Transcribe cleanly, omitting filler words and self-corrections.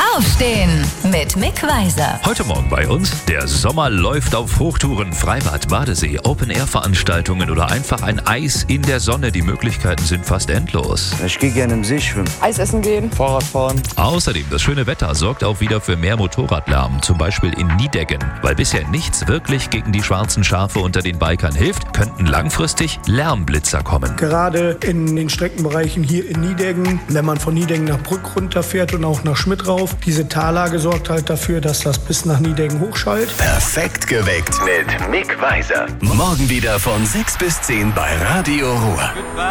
Aufstehen mit Mick Weiser. Heute Morgen bei uns, der Sommer läuft auf Hochtouren. Freibad, Badesee, Open-Air-Veranstaltungen oder einfach ein Eis in der Sonne. Die Möglichkeiten sind fast endlos. Ich gehe gerne im See schwimmen. Eis essen gehen. Fahrrad fahren. Außerdem, das schöne Wetter sorgt auch wieder für mehr Motorradlärm, zum Beispiel in Nideggen. Weil bisher nichts wirklich gegen die schwarzen Schafe unter den Bikern hilft, könnten langfristig Lärmblitzer kommen. Gerade in den Streckenbereichen hier in Nideggen, wenn man von Nideggen nach Brück runterfährt und auch nach Schmidt rauf, diese Tallage sorgt halt dafür, dass das bis nach Nideggen hochschallt. Perfekt geweckt mit Mick Weiser. Morgen wieder von 6 bis 10 bei Radio Ruhr.